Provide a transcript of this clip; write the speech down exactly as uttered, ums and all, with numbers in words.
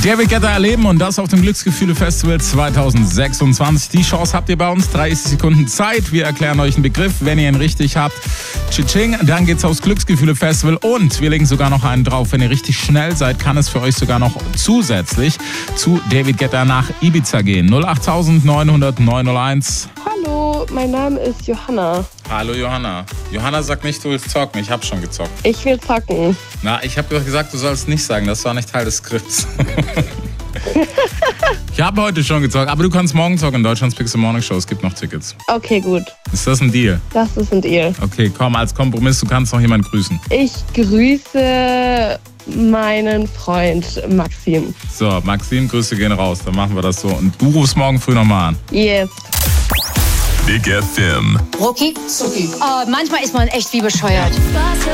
David Guetta erleben und das auf dem Glücksgefühle-Festival zwanzig sechsundzwanzig. Die Chance habt ihr bei uns, dreißig Sekunden Zeit. Wir erklären euch einen Begriff, wenn ihr ihn richtig habt. Tschitsching, dann geht's aufs Glücksgefühle-Festival und wir legen sogar noch einen drauf. Wenn ihr richtig schnell seid, kann es für euch sogar noch zusätzlich zu David Guetta nach Ibiza gehen. null acht neun null null neun null eins. Hallo, mein Name ist Johanna. Hallo Johanna. Johanna sagt nicht, du willst zocken. Ich hab schon gezockt. Ich will zocken. Na, ich habe gesagt, du sollst nicht sagen. Das war nicht Teil des Skripts. Ich habe heute schon gezockt, aber du kannst morgen zocken in Deutschlands Pixel Morning Show. Es gibt noch Tickets. Okay, gut. Ist das ein Deal? Das ist ein Deal. Okay, komm, als Kompromiss, du kannst noch jemanden grüßen. Ich grüße meinen Freund Maxim. So, Maxim, Grüße gehen raus. Dann machen wir das so. Und du rufst morgen früh nochmal an. Yes. Big F M. Rucki Zucki. Oh, manchmal ist man echt wie bescheuert.